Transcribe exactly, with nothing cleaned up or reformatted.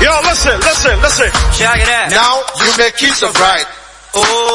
Yo, listen, listen, listen. Check it out. Now you make it so bright. Oh.